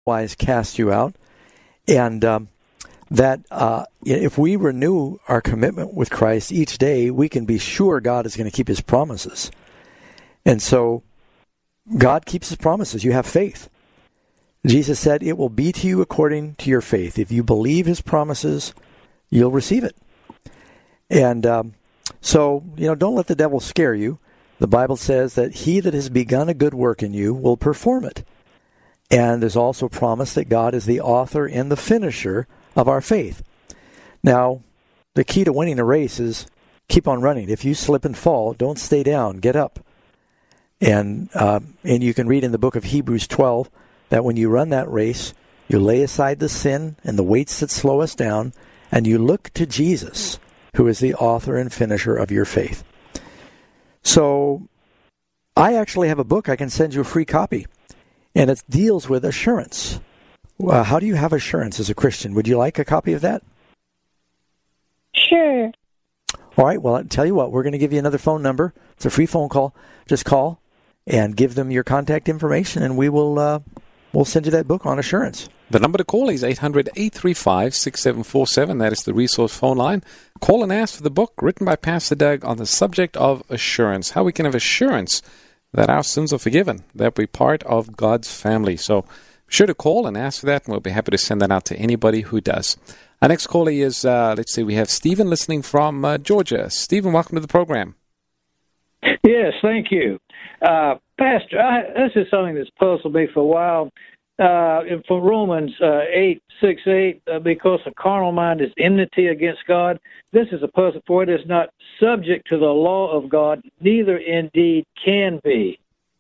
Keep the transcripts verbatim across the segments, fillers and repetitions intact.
otherwise cast you out. And um, that uh, if we renew our commitment with Christ each day, we can be sure God is going to keep his promises. And so God keeps his promises. You have faith. Jesus said, it will be to you according to your faith. If you believe his promises, you'll receive it. And um, so, you know, don't let the devil scare you. The Bible says that he that has begun a good work in you will perform it. And there's also promise that God is the author and the finisher of our faith. Now, the key to winning a race is keep on running. If you slip and fall, don't stay down. Get up. And uh, and you can read in the book of Hebrews twelve that when you run that race, you lay aside the sin and the weights that slow us down, and you look to Jesus, who is the author and finisher of your faith. So I actually have a book. I can send you a free copy, and it deals with assurance. Uh, how do you have assurance as a Christian? Would you like a copy of that? Sure. All right. Well, I'll tell you what, we're going to give you another phone number. It's a free phone call. Just call and give them your contact information, and we will uh, we'll send you that book on assurance. The number to call is eight hundred, eight three five, six seven four seven. That is the resource phone line. Call and ask for the book written by Pastor Doug on the subject of assurance, how we can have assurance that our sins are forgiven, that we're part of God's family. So be sure to call and ask for that, and we'll be happy to send that out to anybody who does. Our next caller is, uh, let's see, we have Stephen listening from uh, Georgia. Stephen, welcome to the program. Yes, thank you. Uh, Pastor, I, this is something that's puzzled me for a while. Uh, from Romans uh, eight, six, eight, uh, because the carnal mind is enmity against God. This is a puzzle, for it is not subject to the law of God, neither indeed can be.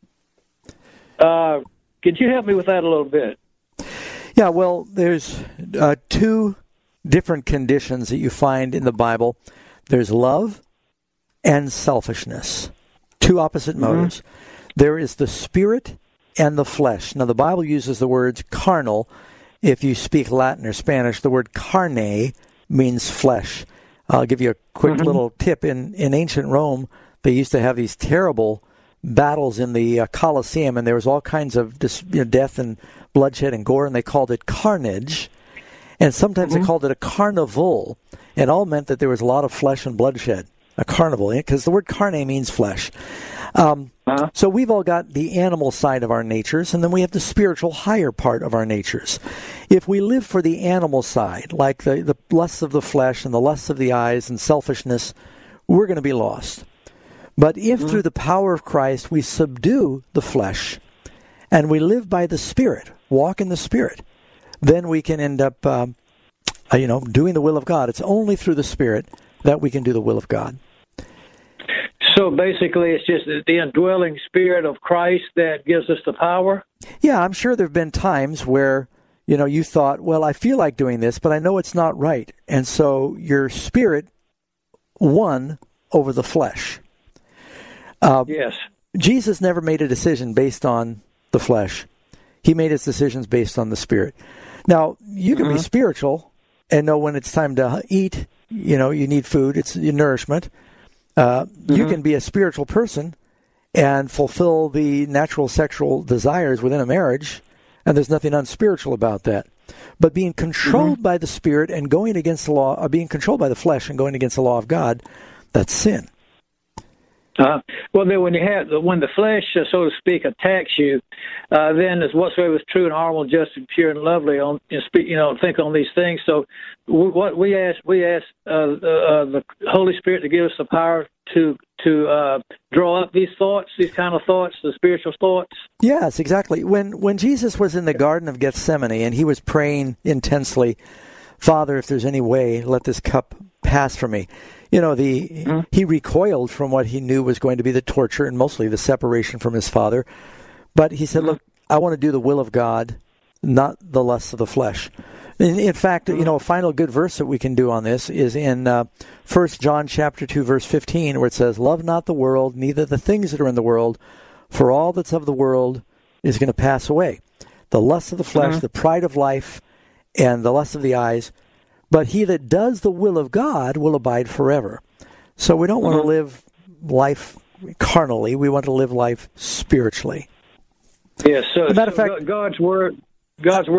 Uh, could you help me with that a little bit? Yeah, well, there's uh, two different conditions that you find in the Bible. There's love and selfishness, two opposite mm-hmm. motives. There is the spirit and the flesh. Now, the Bible uses the words carnal. If you speak Latin or Spanish, the word carne means flesh. I'll give you a quick mm-hmm. little tip. In, in ancient Rome, they used to have these terrible battles in the uh, Colosseum, and there was all kinds of dis, you know, death and bloodshed and gore, and they called it carnage. And sometimes mm-hmm. they called it a carnival, and all meant that there was a lot of flesh and bloodshed. A carnival, because the word carne means flesh. Um, uh-huh. So we've all got the animal side of our natures, and then we have the spiritual higher part of our natures. If we live for the animal side, like the, the lusts of the flesh and the lusts of the eyes and selfishness, we're going to be lost. But if mm-hmm. through the power of Christ we subdue the flesh and we live by the Spirit, walk in the Spirit, then we can end up, um, uh, you know, doing the will of God. It's only through the Spirit that we can do the will of God. So basically, it's just the indwelling Spirit of Christ that gives us the power? Yeah, I'm sure there have been times where, you know, you thought, well, I feel like doing this, but I know it's not right. And so your spirit won over the flesh. Uh, yes. Jesus never made a decision based on the flesh. He made his decisions based on the Spirit. Now, you can mm-hmm. be spiritual and know when it's time to eat. You know, you need food. It's your nourishment. Uh, mm-hmm. You can be a spiritual person and fulfill the natural sexual desires within a marriage, and there's nothing unspiritual about that. But being controlled mm-hmm. by the Spirit and going against the law, or being controlled by the flesh and going against the law of God, that's sin. Uh, well, then when you have when the flesh, uh, so to speak, attacks you, uh, then as whatsoever is true and honorable, just and pure and lovely, on you know, speak, you know, think on these things. So, we, what we ask, we ask uh, uh, the Holy Spirit to give us the power to to uh, draw up these thoughts, these kind of thoughts, the spiritual thoughts. Yes, exactly. When when Jesus was in the Garden of Gethsemane and he was praying intensely, Father, if there's any way, let this cup pass from me. You know, the mm-hmm. he recoiled from what he knew was going to be the torture and mostly the separation from his Father. But he said, mm-hmm. look, I want to do the will of God, not the lusts of the flesh. In, in fact, mm-hmm. you know, a final good verse that we can do on this is in uh, First John chapter two, verse fifteen, where it says, love not the world, neither the things that are in the world, for all that's of the world is going to pass away. The lust of the flesh, mm-hmm. the pride of life, and the lust of the eyes. But he that does the will of God will abide forever. So we don't want mm-hmm. to live life carnally. We want to live life spiritually. Yes. So, As a matter so of fact, God's word, God's word